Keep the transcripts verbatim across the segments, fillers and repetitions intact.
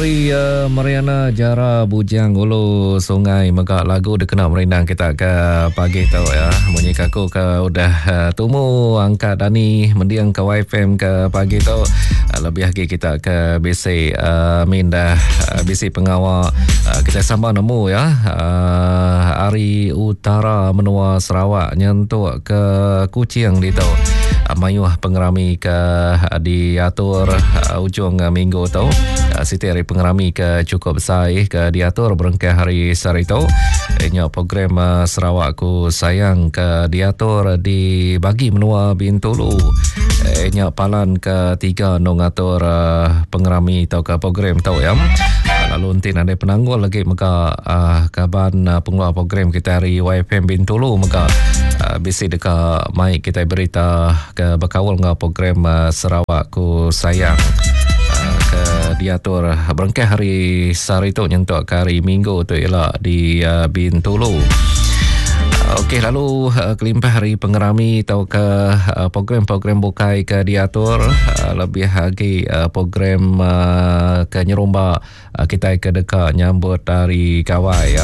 Uh, Mariana Jara Bujang Ulu Sungai Megak lagu dia kena merindang kita ke pagi tau ya. Bunyi kaku ke udah uh, tumu angkat Dani mendiang ke Y F M ke pagi tau. Uh, lebih lagi kita ke B C uh, Mindah uh, B C Pengawal uh, kita sama nemu ya. Uh, Ari Utara Menua Sarawak nyentuk ke Kuching di tau. Uh, mayuh pengerami ke uh, diatur uh, ujung uh, minggu tau. Uh, Siti Ari pengerami ke cukup besar ke diatur berengkah hari sarito. Inya program uh, Sarawak ku sayang ke diatur dibagi menua Bintulu. Inya palan ke tiga nong atur uh, pengerami tau ke program tau ya. Lalu nanti ada penanggul lagi maka uh, kaban uh, pengeluar program kita hari Y F M Bintulu maka uh, bisi dekat mic kita berita ke berkawal dengan program uh, Sarawak ku sayang uh, ke diatur berengkah hari sarito nyentuk ke hari minggu tu ialah di uh, Bintulu. Okey, lalu uh, kelimpah hari pengerami atau ke uh, program-program bukai ke diatur uh, lebih lagi uh, program uh, ke nyerumba uh, kita ke dekat nyambut dari kawai ya.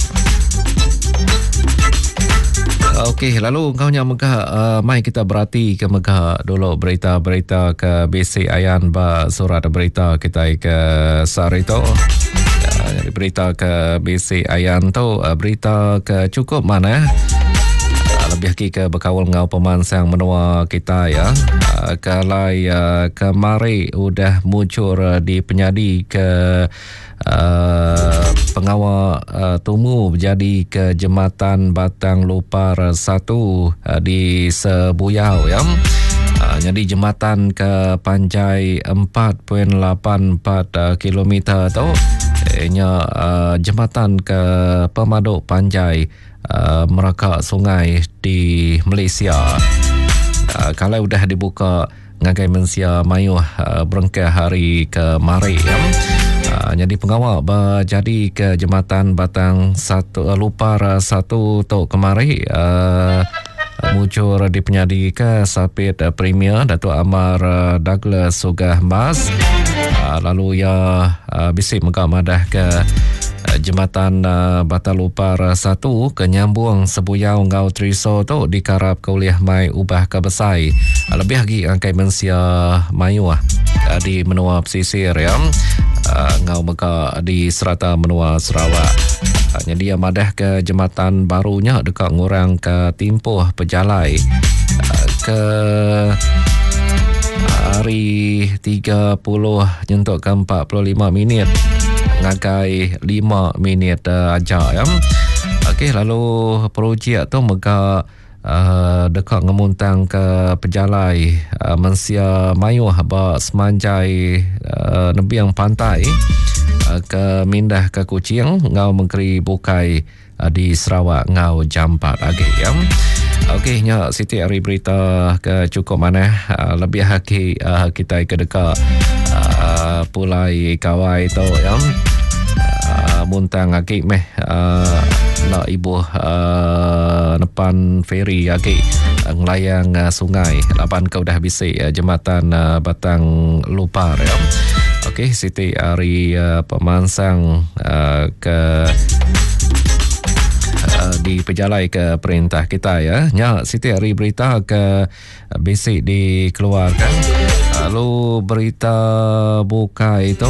Okey, lalu kau yang megah uh, mai kita berhati ke megah dulu berita-berita ke B C Ayan ba surat berita kita ke Sarito. Uh, berita ke B C Ayan tu uh, berita ke cukup mana uh, lebih lagi ke berkawal ngau pemansang menua kita ya. Uh, kalai uh, kemari udah muncul uh, di penyadi ke Uh, pengawal uh, tumu berjadi ke Jembatan Batang Lupar satu uh, di Sebuyau ya. Uh, jadi jembatan ke panjai empat perpuluhan lapan empat uh, kilometer tu ianya uh, jembatan ke pemaduk panjai uh, merakak sungai di Malaysia. Uh, kalau sudah dibuka ngagai mensia mayuh uh, berengkah hari ke mari ya. Uh, jadi pengawal berjadi ke Jembatan Batang satu uh, Lupar uh, satu tu kemari uh, muncul di penyadi ke Sapit uh, Premier Datuk Amar uh, Douglas Sugah Mas. Uh, lalu ya uh, bisik megah madah ke uh, Jembatan uh, Batang Lupar uh, satu ke nyambung Sebuyau ngau Triso tu dikarap ke uliah mai ubah ke besai. Uh, lebih lagi angkai mensia mayu uh, di menua pesisir ya. Uh, ngau meka di serata menua Sarawak. Uh, jadi madah ke jembatan barunya dekat ngurang ke timpuh pejalai uh, ke hari tiga puluh nyentuk ke empat puluh lima minit ngagai lima minit uh, aja ya. Okey, lalu projek tu meka Uh, dekat ngemuntang ke pejalai uh, mensia mayuh ba semanjai uh, nebiang pantai uh, ke mindah ke Kuching ngau mengkeri bukai uh, di Sarawak ngau jampat lagi ya. Okey, nya Siti Ari berita ke cukup mana uh, lebih haki uh, kita ke dekat uh, pulai kawai tu ya. Uh, muntang akik meh uh, nak ibu uh, depan feri akik uh, ngelayang uh, sungai lapan kau dah bisik uh, jembatan uh, Batang Lupar ya. Okey, Siti Ari uh, pemansang uh, ke uh, di pejalai ke perintah kita ya. Nya Siti Ari berita ke uh, bisik dikeluarkan. Lalu berita buka itu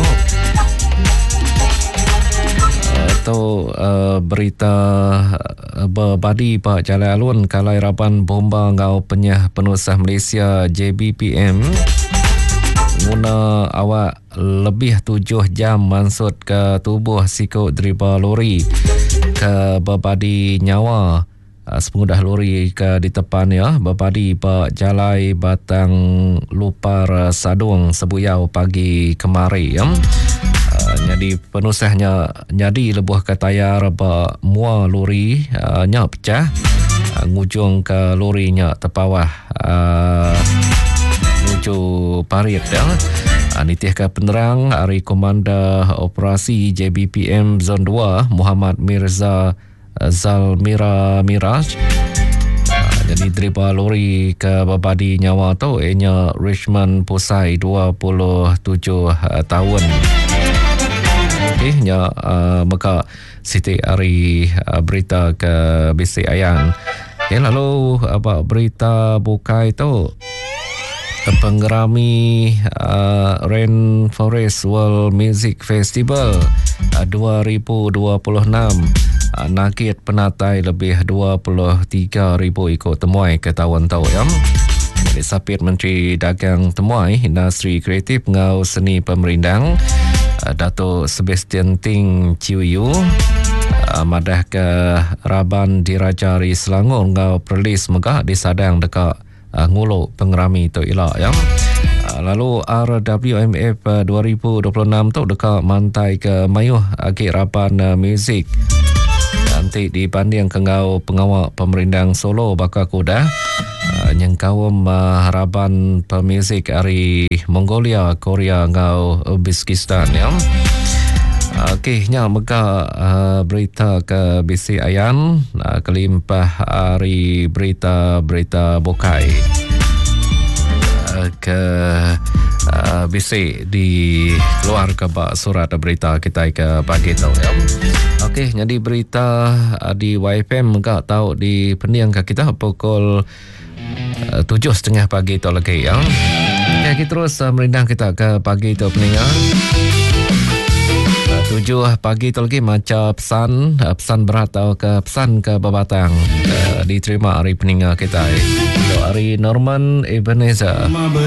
atau uh, berita uh, berbadi Pak Jalan Alun kalai raban bomba ngau penyah penusah Malaysia J B P M guna awak lebih tujuh jam mansut ke tubuh sikut driba lori ke berbadi nyawa uh, sepengudah lori ke di tepan ya berbadi Pak Jalai Batang Lupar Sadung Sebuyau pagi kemari ya. Uh, jadi penusahnya jadi lebuh ke tayar ba mua lori uh, nya pecah uh, ngujung ke lorinya terpawah uh, menuju parit ya. Uh, nitih ke penerang Hari Komanda Operasi J B P M Zon dua Muhammad Mirza uh, Zalmira Miraj. Uh, jadi driba lori ke babadi nyawa tu ianya Richmond Pusai dua puluh tujuh uh, tahun. okey nya uh, maka Siti hari uh, berita ke B C Ayan. Okay, lalu apa berita bukai tu penggerami uh, Rainforest World Music Festival uh, dua ribu dua puluh enam uh, nakit penatai lebih dua puluh tiga ribu ikut temuai ke tahun tahu ya. Disapit Menteri Dagang Temuai Industri Kreatif ngau seni pemerindang uh, Dato' Sebastian Ting Ciwiyu uh, madah ke Raban Dirajari Selangor ngau perlis megah disadang dekat uh, ngulu pengerami tu elak ya. Uh, lalu R W M F uh, dua ribu dua puluh enam tu dekat Mantai ke Mayuh agak Raban uh, Muzik nanti dibanding ke ngau pengawal pemerindang Solo bakal kuda uh, yang kaum uh, harapan pemuzik dari Mongolia, Korea ngau Uzbekistan ya. Okey, nya mega uh, berita ke B C Ayan uh, kelimpah hari berita-berita bokai uh, ke uh, B C di luar ke bak surat berita kita ke pagi tau ya. Okey, jadi berita uh, di Y F M mega tahu di pendiang ke kita pukul uh, tujuh setengah pagi tu lagi ya. Okay, kita terus uh, merindang kita ke pagi tu pendiang. Tujuh pagi tu lagi macam pesan uh, pesan berat atau ke pesan ke Babatang uh, diterima hari peninga kita. Untuk hari Norman Ebenezer.